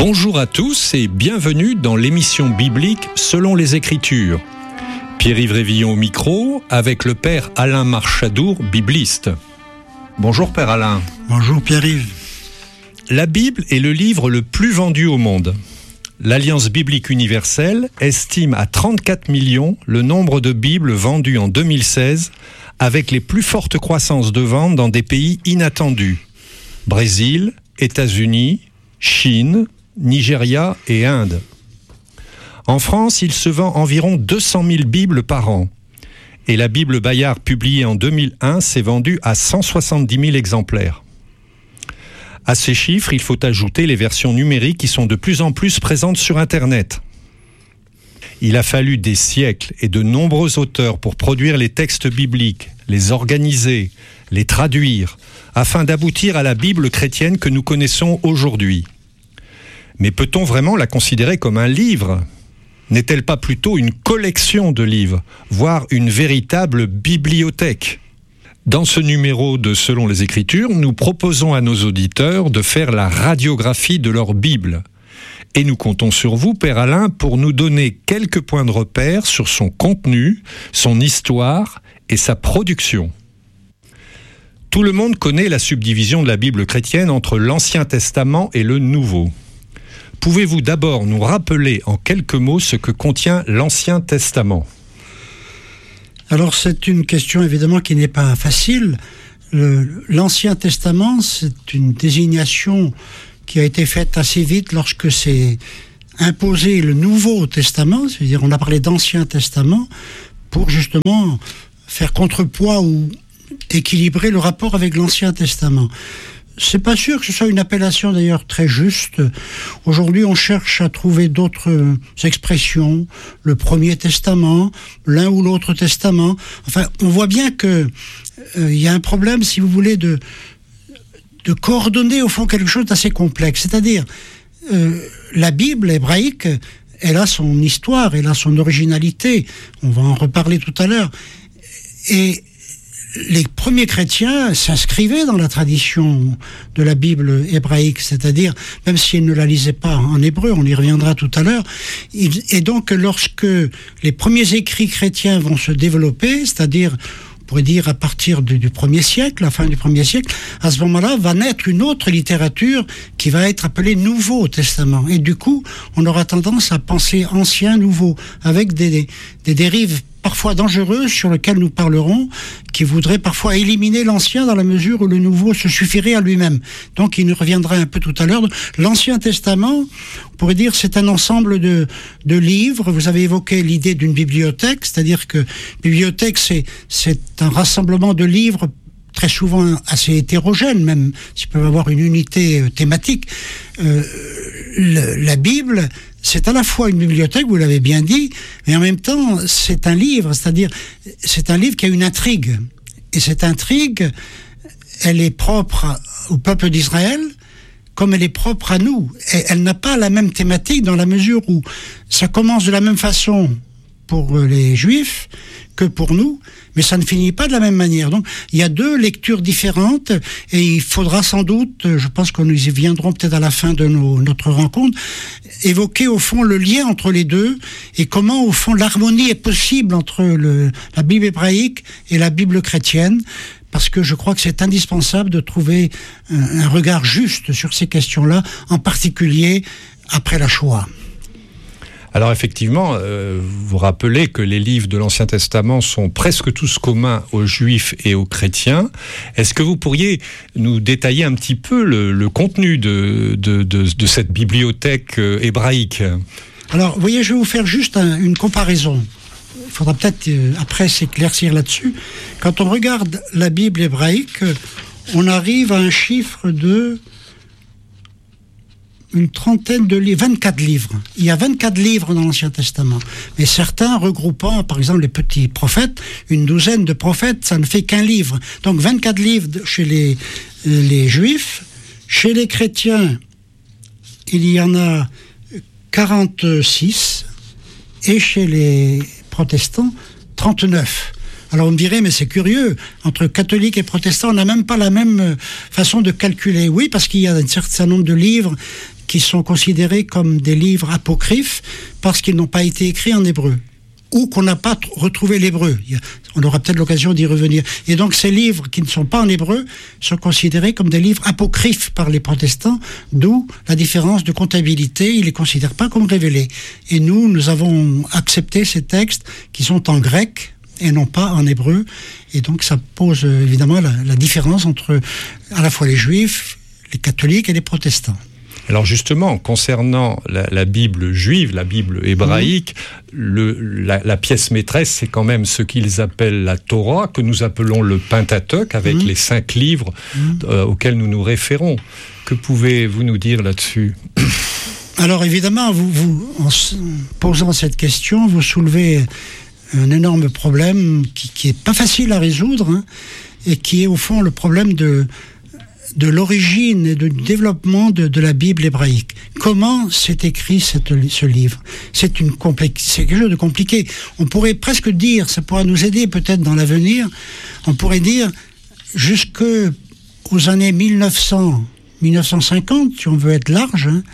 Bonjour à tous et bienvenue dans l'émission biblique Selon les Écritures. Pierre-Yves Révillon au micro avec le Père Alain Marchadour, bibliste. Bonjour Père Alain. Bonjour Pierre-Yves. La Bible est le livre le plus vendu au monde. L'Alliance biblique universelle estime à 34 millions le nombre de Bibles vendues en 2016, avec les plus fortes croissances de vente dans des pays inattendus. Brésil, États-Unis, Chine, Nigeria et Inde. En France, il se vend environ 200 000 Bibles par an. Et la Bible Bayard publiée en 2001 s'est vendue à 170 000 exemplaires. À ces chiffres, il faut ajouter les versions numériques qui sont de plus en plus présentes sur Internet. Il a fallu des siècles et de nombreux auteurs pour produire les textes bibliques, les organiser, les traduire, afin d'aboutir à la Bible chrétienne que nous connaissons aujourd'hui. Mais peut-on vraiment la considérer comme un livre ? N'est-elle pas plutôt une collection de livres, voire une véritable bibliothèque ? Dans ce numéro de Selon les Écritures, nous proposons à nos auditeurs de faire la radiographie de leur Bible. Et nous comptons sur vous, Père Alain, pour nous donner quelques points de repère sur son contenu, son histoire et sa production. Tout le monde connaît la subdivision de la Bible chrétienne entre l'Ancien Testament et le Nouveau. Pouvez-vous d'abord nous rappeler en quelques mots ce que contient l'Ancien Testament ? Alors c'est une question évidemment qui n'est pas facile. L'Ancien Testament, c'est une désignation qui a été faite assez vite lorsque s'est imposé le Nouveau Testament, c'est-à-dire on a parlé d'Ancien Testament pour justement faire contrepoids ou équilibrer le rapport avec l'Ancien Testament. C'est pas sûr que ce soit une appellation d'ailleurs très juste. Aujourd'hui, on cherche à trouver d'autres expressions, le Premier Testament, l'un ou l'autre Testament. Enfin, on voit bien que il y a un problème, si vous voulez, de coordonner au fond quelque chose d'assez complexe. C'est-à-dire, la Bible hébraïque, elle a son histoire, elle a son originalité. On va en reparler tout à l'heure. Et les premiers chrétiens s'inscrivaient dans la tradition de la Bible hébraïque, c'est-à-dire, même s'ils ne la lisaient pas en hébreu, on y reviendra tout à l'heure, et donc lorsque les premiers écrits chrétiens vont se développer, c'est-à-dire, on pourrait dire à partir du 1er siècle, la fin du 1er siècle, à ce moment-là va naître une autre littérature qui va être appelée Nouveau Testament. Et du coup, on aura tendance à penser ancien, nouveau, avec des dérives parfois dangereuses sur lesquelles nous parlerons, qui voudraient parfois éliminer l'ancien dans la mesure où le nouveau se suffirait à lui-même. Donc il nous reviendra un peu tout à l'heure. L'Ancien Testament, on pourrait dire, c'est un ensemble de livres. Vous avez évoqué l'idée d'une bibliothèque, c'est-à-dire que bibliothèque, c'est un rassemblement de livres très souvent assez hétérogènes, même s'ils peuvent avoir une unité thématique. La Bible, c'est à la fois une bibliothèque, vous l'avez bien dit, mais en même temps, c'est un livre, c'est-à-dire, c'est un livre qui a une intrigue. Et cette intrigue, elle est propre au peuple d'Israël, comme elle est propre à nous. Et elle n'a pas la même thématique dans la mesure où ça commence de la même façon pour les Juifs que pour nous, mais ça ne finit pas de la même manière. Donc, il y a deux lectures différentes et il faudra sans doute, je pense que nous y viendrons peut-être à la fin de notre rencontre, évoquer au fond le lien entre les deux et comment au fond l'harmonie est possible entre la Bible hébraïque et la Bible chrétienne, parce que je crois que c'est indispensable de trouver un regard juste sur ces questions-là, en particulier après la Shoah. Alors effectivement, vous rappelez que les livres de l'Ancien Testament sont presque tous communs aux Juifs et aux chrétiens. Est-ce que vous pourriez nous détailler un petit peu le contenu de cette bibliothèque hébraïque ? Alors, vous voyez, je vais vous faire juste une comparaison. Il faudra peut-être après s'éclaircir là-dessus. Quand on regarde la Bible hébraïque, on arrive à un chiffre de une trentaine de livres, 24 livres. Il y a 24 livres dans l'Ancien Testament. Mais certains regroupant, par exemple, les petits prophètes, une douzaine de prophètes, ça ne fait qu'un livre. Donc 24 livres chez les Juifs. Chez les chrétiens, il y en a 46. Et chez les protestants, 39. Alors on me dirait, mais c'est curieux, entre catholiques et protestants, on n'a même pas la même façon de calculer. Oui, parce qu'il y a un certain nombre de livres qui sont considérés comme des livres apocryphes parce qu'ils n'ont pas été écrits en hébreu, ou qu'on n'a pas retrouvé l'hébreu. On aura peut-être l'occasion d'y revenir. Et donc ces livres qui ne sont pas en hébreu sont considérés comme des livres apocryphes par les protestants, d'où la différence de comptabilité. Ils ne les considèrent pas comme révélés. Et nous avons accepté ces textes qui sont en grec et non pas en hébreu. Et donc ça pose évidemment la différence entre à la fois les juifs, les catholiques et les protestants. Alors justement, concernant la Bible juive, la Bible hébraïque, la pièce maîtresse, c'est quand même ce qu'ils appellent la Torah, que nous appelons le Pentateuque, avec les 5 livres auxquels nous nous référons. Que pouvez-vous nous dire là-dessus ? Alors évidemment, vous, en posant cette question, vous soulevez un énorme problème qui est pas facile à résoudre, hein, et qui est au fond le problème de l'origine et du développement de la Bible hébraïque. Comment s'est écrit ce livre ? C'est quelque chose de compliqué. On pourrait presque dire, ça pourra nous aider peut-être dans l'avenir, on pourrait dire jusqu'aux années 1950, si on veut être large, hein,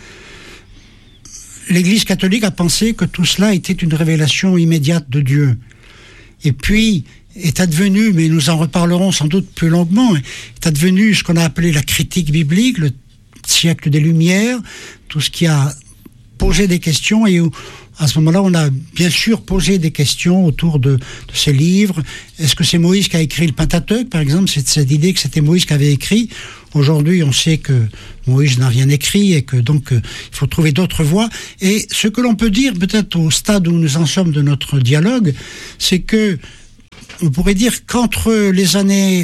l'Église catholique a pensé que tout cela était une révélation immédiate de Dieu. Et puis est advenu, mais nous en reparlerons sans doute plus longuement, est advenu ce qu'on a appelé la critique biblique, le siècle des Lumières, tout ce qui a posé des questions, et où, à ce moment-là, on a bien sûr posé des questions autour de ces livres. Est-ce que c'est Moïse qui a écrit le Pentateuque, par exemple? C'est cette idée que c'était Moïse qui avait écrit. Aujourd'hui, on sait que Moïse n'a rien écrit et que donc il faut trouver d'autres voies. Et ce que l'on peut dire, peut-être au stade où nous en sommes de notre dialogue, c'est que on pourrait dire qu'entre les années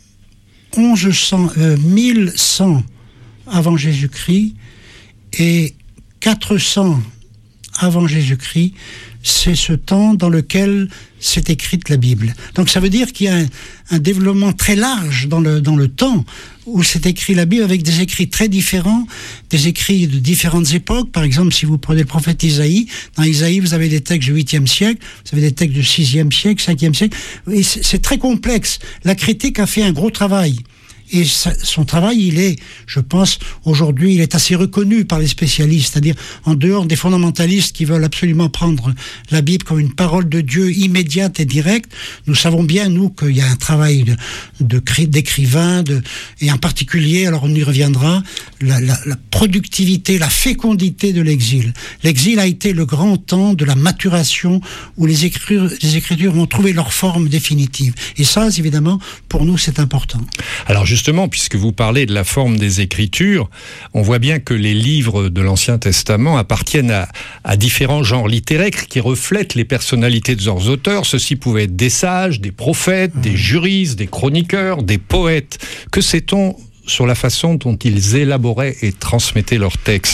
1100 avant Jésus-Christ et 400 avant Jésus-Christ, c'est ce temps dans lequel s'est écrite la Bible. Donc ça veut dire qu'il y a un développement très large dans le temps où s'est écrit la Bible, avec des écrits très différents, des écrits de différentes époques. Par exemple, si vous prenez le prophète Isaïe, dans Isaïe, vous avez des textes du 8e siècle, vous avez des textes du 6e siècle, 5e siècle. Et c'est très complexe. La critique a fait un gros travail. Et son travail, il est, je pense, aujourd'hui, il est assez reconnu par les spécialistes, c'est-à-dire en dehors des fondamentalistes qui veulent absolument prendre la Bible comme une parole de Dieu immédiate et directe. Nous savons bien, nous, qu'il y a un travail d'écrivains, et en particulier, alors on y reviendra, la productivité, la fécondité de l'exil. L'exil a été le grand temps de la maturation où les Écritures vont trouver leur forme définitive. Et ça, évidemment, pour nous, c'est important. Alors justement, puisque vous parlez de la forme des Écritures, on voit bien que les livres de l'Ancien Testament appartiennent à différents genres littéraires qui reflètent les personnalités de leurs auteurs. Ceux-ci pouvaient être des sages, des prophètes, des juristes, des chroniqueurs, des poètes. Que sait-on sur la façon dont ils élaboraient et transmettaient leurs textes ?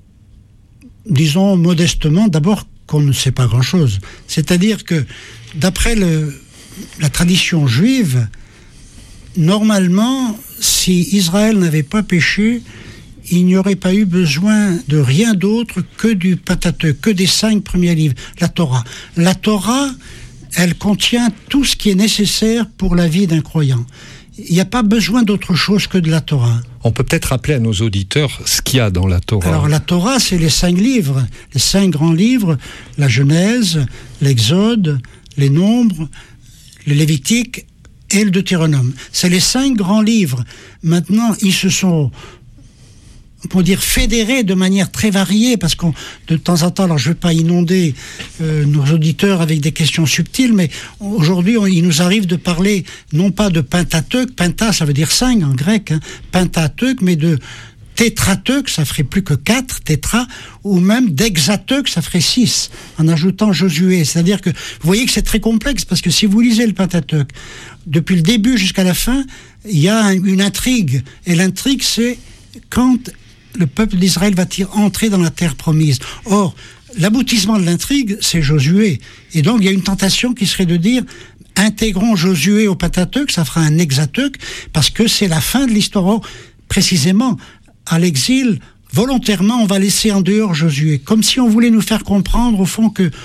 Disons modestement, d'abord, qu'on ne sait pas grand-chose. C'est-à-dire que, d'après la tradition juive, normalement, si Israël n'avait pas péché, il n'y aurait pas eu besoin de rien d'autre que du Pentateuque, que des 5 premiers livres, la Torah. La Torah, elle contient tout ce qui est nécessaire pour la vie d'un croyant. Il n'y a pas besoin d'autre chose que de la Torah. On peut peut-être rappeler à nos auditeurs ce qu'il y a dans la Torah. Alors la Torah, c'est les 5 livres, les 5 grands livres, la Genèse, l'Exode, les Nombres, le Lévitique et le Deutéronome. C'est les 5 grands livres. Maintenant, ils se sont, pour dire, fédérés de manière très variée, parce qu'on, de temps en temps, alors je ne vais pas inonder nos auditeurs avec des questions subtiles, mais aujourd'hui, il nous arrive de parler, non pas de Pentateuque, Penta, ça veut dire 5 en grec, hein, Pentateuque, mais de Tétrateuque, ça ferait plus que 4, tétra, ou même d'Hexateuque, ça ferait 6, en ajoutant Josué. C'est-à-dire que, vous voyez que c'est très complexe, parce que si vous lisez le Pentateuque, depuis le début jusqu'à la fin, il y a une intrigue. Et l'intrigue, c'est quand le peuple d'Israël va-t-il entrer dans la terre promise. Or, l'aboutissement de l'intrigue, c'est Josué. Et donc, il y a une tentation qui serait de dire, intégrons Josué au Pentateuque, ça fera un Hexateuque, parce que c'est la fin de l'histoire. Or, précisément, à l'exil, volontairement, on va laisser en dehors Josué. Comme si on voulait nous faire comprendre, au fond, que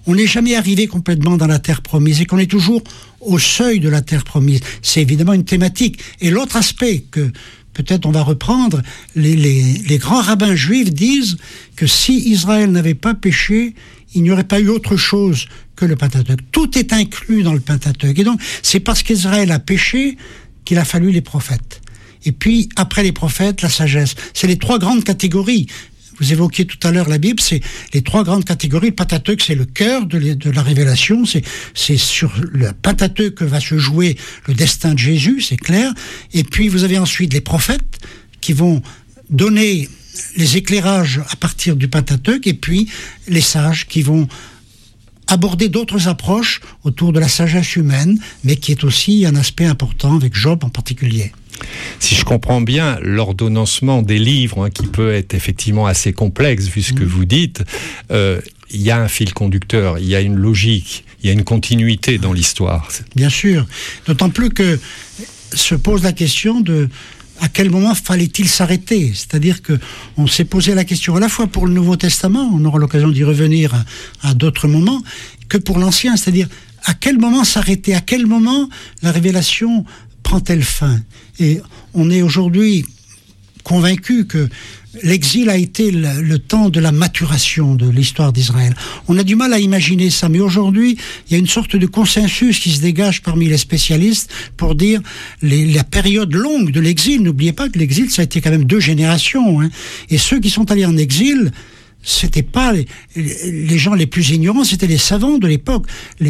on n'est jamais arrivé complètement dans la terre promise et qu'on est toujours au seuil de la terre promise. C'est évidemment une thématique. Et l'autre aspect que peut-être on va reprendre, les grands rabbins juifs disent que si Israël n'avait pas péché, il n'y aurait pas eu autre chose que le Pentateuque. Tout est inclus dans le Pentateuque. Et donc, c'est parce qu'Israël a péché qu'il a fallu les prophètes. Et puis, après les prophètes, la sagesse. C'est les trois grandes catégories. Vous évoquiez tout à l'heure la Bible, c'est les trois grandes catégories. Le Pentateuque, c'est le cœur de la révélation. C'est sur le Pentateuque que va se jouer le destin de Jésus, c'est clair. Et puis, vous avez ensuite les prophètes qui vont donner les éclairages à partir du Pentateuque, et puis les sages qui vont aborder d'autres approches autour de la sagesse humaine, mais qui est aussi un aspect important avec Job en particulier. Si je comprends bien, l'ordonnancement des livres, qui peut être effectivement assez complexe, vu ce que vous dites, il y a un fil conducteur, il y a une logique, il y a une continuité dans l'histoire. Bien sûr, d'autant plus que se pose la question de à quel moment fallait-il s'arrêter ? C'est-à-dire qu'on s'est posé la question à la fois pour le Nouveau Testament, on aura l'occasion d'y revenir à d'autres moments, que pour l'Ancien, c'est-à-dire à quel moment s'arrêter ? À quel moment la révélation prend-elle fin ? Et on est aujourd'hui convaincu que l'exil a été le temps de la maturation de l'histoire d'Israël. On a du mal à imaginer ça, mais aujourd'hui, il y a une sorte de consensus qui se dégage parmi les spécialistes pour dire la période longue de l'exil. N'oubliez pas que l'exil, ça a été quand même 2 générations. Et ceux qui sont allés en exil, c'était pas les gens les plus ignorants, c'était les savants de l'époque.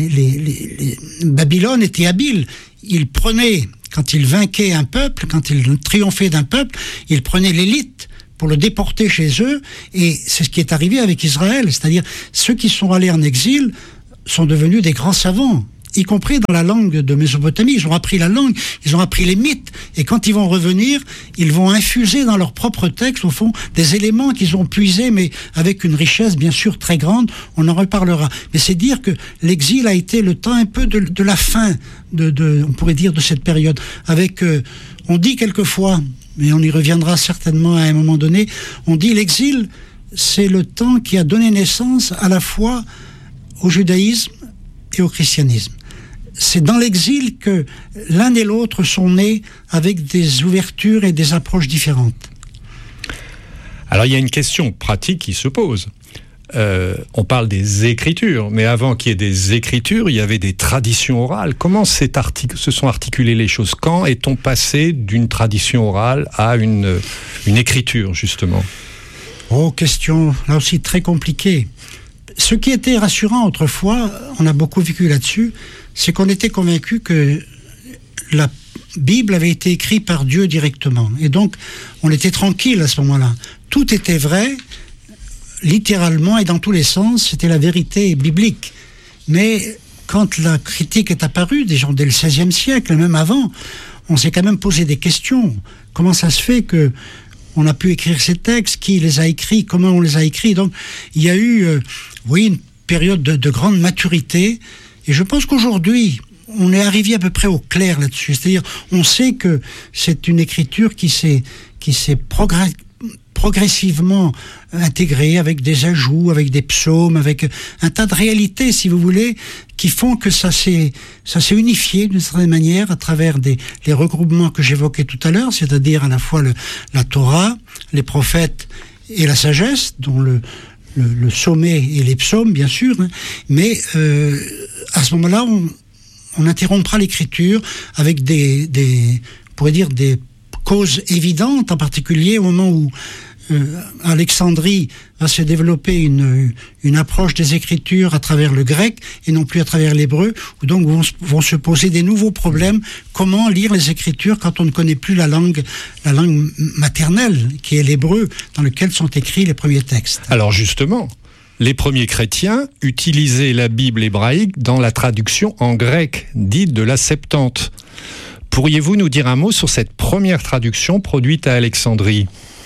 Babylone était habile. Ils prenaient, quand ils vainquaient un peuple, quand ils triomphaient d'un peuple, ils prenaient l'élite pour le déporter chez eux, et c'est ce qui est arrivé avec Israël, c'est-à-dire ceux qui sont allés en exil sont devenus des grands savants, y compris dans la langue de Mésopotamie. Ils ont appris la langue, ils ont appris les mythes, et quand ils vont revenir, ils vont infuser dans leur propre texte, au fond, des éléments qu'ils ont puisés, mais avec une richesse bien sûr très grande, on en reparlera. Mais c'est dire que l'exil a été le temps un peu de la fin, on pourrait dire, de cette période, avec, on dit quelquefois, mais on y reviendra certainement à un moment donné, on dit l'exil, c'est le temps qui a donné naissance à la fois au judaïsme et au christianisme. C'est dans l'exil que l'un et l'autre sont nés avec des ouvertures et des approches différentes. Alors il y a une question pratique qui se pose. On parle des écritures, mais avant qu'il y ait des écritures, il y avait des traditions orales. Comment se sont articulées les choses ? Quand est-on passé d'une tradition orale à une écriture, justement ? Oh, question, là aussi très compliquée. Ce qui était rassurant autrefois, on a beaucoup vécu là-dessus, c'est qu'on était convaincu que la Bible avait été écrite par Dieu directement. Et donc, on était tranquille à ce moment-là. Tout était vrai, littéralement et dans tous les sens, c'était la vérité biblique. Mais quand la critique est apparue, des gens dès le XVIe siècle, même avant, on s'est quand même posé des questions. Comment ça se fait que on a pu écrire ces textes, qui les a écrits, comment on les a écrits. Donc il y a eu une période de grande maturité, et je pense qu'aujourd'hui on est arrivé à peu près au clair là-dessus. C'est-à-dire, on sait que c'est une écriture qui s'est progressivement intégrée avec des ajouts, avec des psaumes, avec un tas de réalités, si vous voulez, qui font que ça s'est unifié d'une certaine manière à travers les regroupements que j'évoquais tout à l'heure, c'est-à-dire à la fois la Torah, les prophètes et la sagesse, dont le sommet et les psaumes, bien sûr, mais à ce moment-là, on interrompra l'écriture avec on pourrait dire des causes évidentes, en particulier au moment où Alexandrie va se développer une approche des Écritures à travers le grec et non plus à travers l'hébreu, où donc vont se poser des nouveaux problèmes. Comment lire les Écritures quand on ne connaît plus la langue maternelle, qui est l'hébreu, dans lequel sont écrits les premiers textes. Alors justement, les premiers chrétiens utilisaient la Bible hébraïque dans la traduction en grec, dite de la Septante. Pourriez-vous nous dire un mot sur cette première traduction produite à Alexandrie ?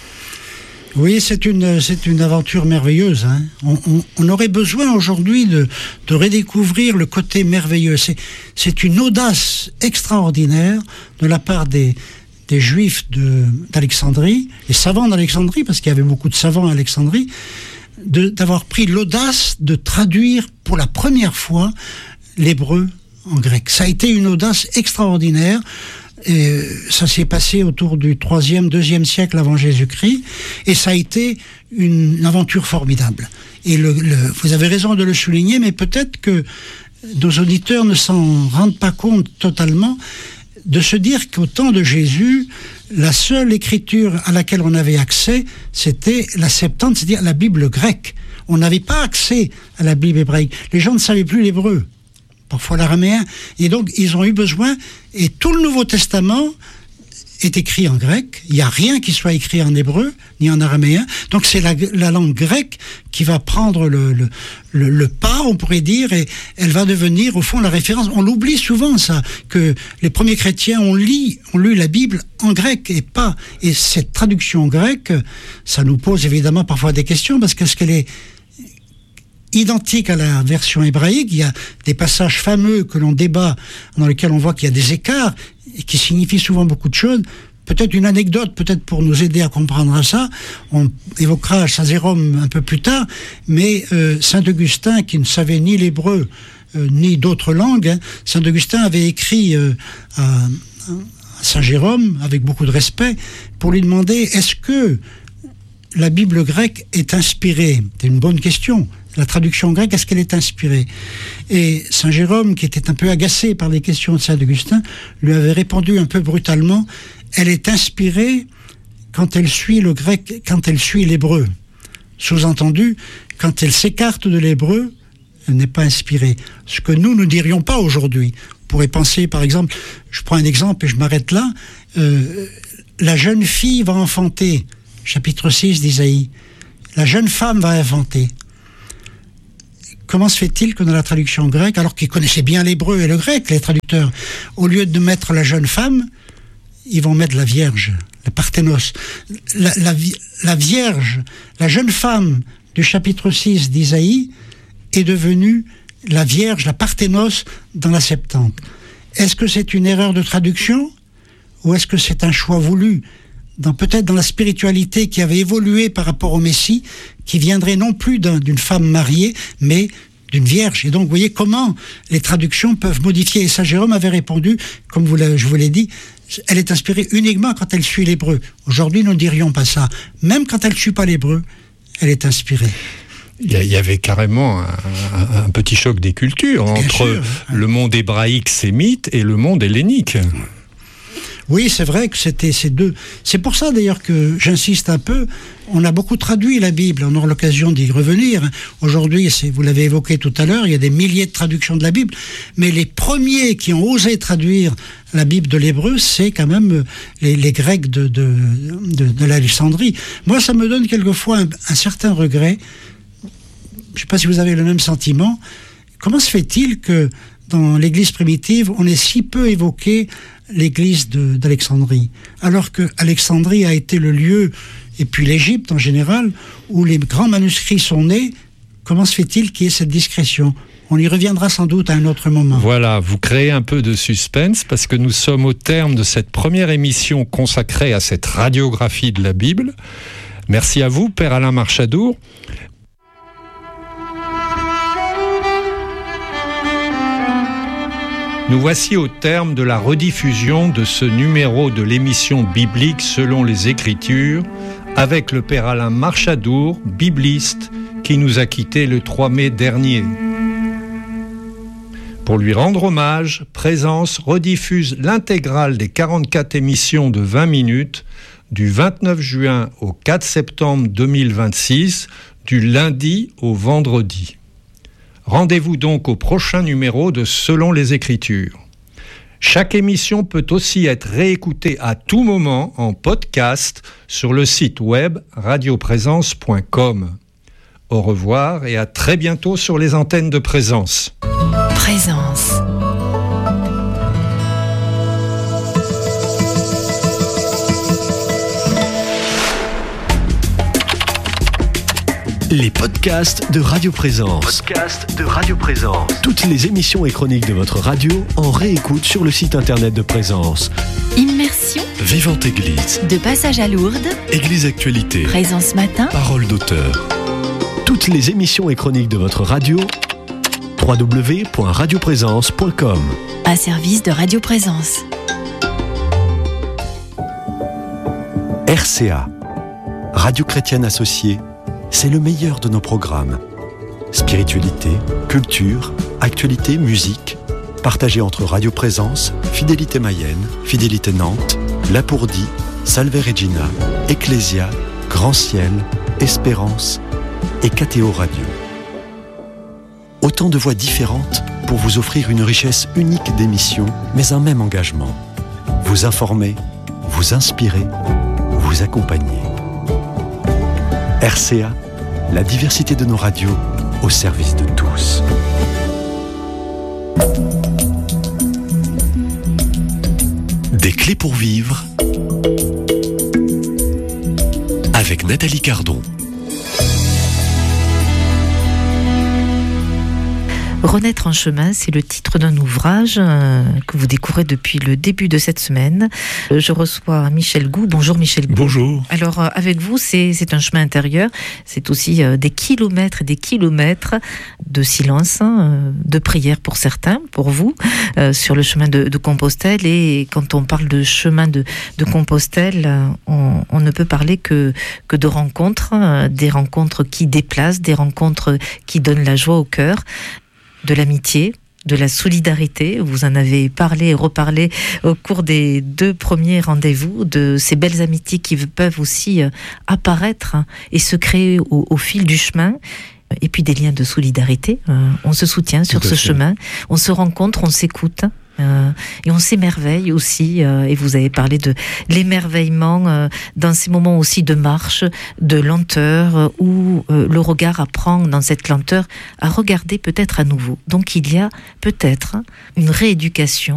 Oui, c'est une aventure merveilleuse. On aurait besoin aujourd'hui de redécouvrir le côté merveilleux. C'est une audace extraordinaire de la part des Juifs d'Alexandrie, les savants d'Alexandrie, parce qu'il y avait beaucoup de savants à Alexandrie, d'avoir pris l'audace de traduire pour la première fois l'hébreu en grec. Ça a été une audace extraordinaire. Et ça s'est passé autour du 3e, 2e siècle avant Jésus-Christ, et ça a été une aventure formidable. Et vous avez raison de le souligner, mais peut-être que nos auditeurs ne s'en rendent pas compte totalement, de se dire qu'au temps de Jésus, la seule écriture à laquelle on avait accès, c'était la Septante, c'est-à-dire la Bible grecque. On n'avait pas accès à la Bible hébraïque. Les gens ne savaient plus l'hébreu, parfois l'araméen, et donc ils ont eu besoin, et tout le Nouveau Testament est écrit en grec. Il n'y a rien qui soit écrit en hébreu ni en araméen, donc c'est la langue grecque qui va prendre le pas, on pourrait dire, et elle va devenir au fond la référence. On l'oublie souvent, ça, que les premiers chrétiens ont lu la Bible en grec et cette traduction grecque, ça nous pose évidemment parfois des questions, parce qu'est-ce qu'elle est identique à la version hébraïque? Il y a des passages fameux que l'on débat, dans lesquels on voit qu'il y a des écarts, et qui signifient souvent beaucoup de choses. Peut-être une anecdote, peut-être pour nous aider à comprendre ça, on évoquera Saint Jérôme un peu plus tard, mais Saint Augustin, qui ne savait ni l'hébreu, ni d'autres langues, Saint Augustin avait écrit à Saint Jérôme, avec beaucoup de respect, pour lui demander, est-ce que la Bible grecque est inspirée? C'est une bonne question. La traduction grecque, est-ce qu'elle est inspirée? Et Saint Jérôme, qui était un peu agacé par les questions de Saint Augustin, lui avait répondu un peu brutalement, elle est inspirée quand elle suit le grec, quand elle suit l'hébreu. Sous-entendu, quand elle s'écarte de l'hébreu, elle n'est pas inspirée. Ce que nous ne dirions pas aujourd'hui. On pourrait penser, par exemple, je prends un exemple et je m'arrête là, la jeune fille va enfanter, chapitre 6 d'Isaïe. La jeune femme va enfanter. Comment se fait-il que dans la traduction grecque, alors qu'ils connaissaient bien l'hébreu et le grec, les traducteurs, au lieu de mettre la jeune femme, ils vont mettre la vierge, la parthénos. La vierge, la jeune femme du chapitre 6 d'Isaïe est devenue la vierge, la parthénos dans la Septante. Est-ce que c'est une erreur de traduction ou est-ce que c'est un choix voulu peut-être dans la spiritualité qui avait évolué par rapport au Messie, qui viendrait non plus d'une femme mariée, mais d'une vierge. Et donc, vous voyez comment les traductions peuvent modifier. Et Saint Jérôme avait répondu, comme je vous l'ai dit, elle est inspirée uniquement quand elle suit l'hébreu. Aujourd'hui, nous ne dirions pas ça. Même quand elle ne suit pas l'hébreu, elle est inspirée. Il y avait carrément un petit choc des cultures entre le monde hébraïque sémite et le monde hellénique. Oui, c'est vrai que c'était ces deux. C'est pour ça d'ailleurs que j'insiste un peu. On a beaucoup traduit la Bible, on aura l'occasion d'y revenir. Aujourd'hui, vous l'avez évoqué tout à l'heure, il y a des milliers de traductions de la Bible, mais les premiers qui ont osé traduire la Bible de l'hébreu, c'est quand même les Grecs de l'Alexandrie. Moi, ça me donne quelquefois un certain regret. Je ne sais pas si vous avez le même sentiment. Comment se fait-il que dans l'Église primitive, on ait si peu évoqué l'Église d'Alexandrie, alors que Alexandrie a été le lieu, et puis l'Égypte en général, où les grands manuscrits sont nés? Comment se fait-il qu'il y ait cette discrétion? On y reviendra sans doute à un autre moment. Voilà, vous créez un peu de suspense, parce que nous sommes au terme de cette première émission consacrée à cette radiographie de la Bible. Merci à vous, Père Alain Marchadour. Nous voici au terme de la rediffusion de ce numéro de l'émission biblique selon les Écritures, avec le Père Alain Marchadour, bibliste, qui nous a quittés le 3 mai dernier. Pour lui rendre hommage, Présence rediffuse l'intégrale des 44 émissions de 20 minutes du 29 juin au 4 septembre 2026, du lundi au vendredi. Rendez-vous donc au prochain numéro de Selon les Écritures. Chaque émission peut aussi être réécoutée à tout moment en podcast sur le site web radioprésence.com. Au revoir et à très bientôt sur les antennes de Présence. Présence. Les podcasts de Radio Présence. Toutes les émissions et chroniques de votre radio en réécoute sur le site internet de Présence. Immersion. Vivante Église. De passage à Lourdes. Église Actualité. Présence matin. Parole d'auteur. Toutes les émissions et chroniques de votre radio, www.radioprésence.com. Un service de Radio Présence. RCA, Radio Chrétienne Associée, c'est le meilleur de nos programmes. Spiritualité, culture, actualité, musique, partagé entre Radio Présence, Fidélité Mayenne, Fidélité Nantes, Lapourdie, Salve Regina, Ecclésia, Grand Ciel, Espérance et KTO Radio. Autant de voix différentes pour vous offrir une richesse unique d'émissions, mais un même engagement. Vous informer, vous inspirer, vous accompagner. RCA, la diversité de nos radios au service de tous. Des clés pour vivre avec Nathalie Cardon. Renaître en chemin, c'est le titre d'un ouvrage que vous découvrez depuis le début de cette semaine. Je reçois Michel Gou. Bonjour Michel Gou. Bonjour. Alors avec vous, c'est un chemin intérieur. C'est aussi des kilomètres et des kilomètres de silence, de prière pour certains, pour vous, sur le chemin de Compostelle. Et quand on parle de chemin de Compostelle, on ne peut parler que de rencontres, des rencontres qui déplacent, des rencontres qui donnent la joie au cœur, de l'amitié, de la solidarité. Vous en avez parlé et reparlé au cours des 2 premiers rendez-vous, de ces belles amitiés qui peuvent aussi apparaître et se créer au fil du chemin. Et puis des liens de solidarité. On se soutient sur ce chemin, on se rencontre, on s'écoute. Et on s'émerveille aussi, et vous avez parlé de l'émerveillement dans ces moments aussi de marche, de lenteur, où le regard apprend dans cette lenteur à regarder peut-être à nouveau. Donc il y a peut-être une rééducation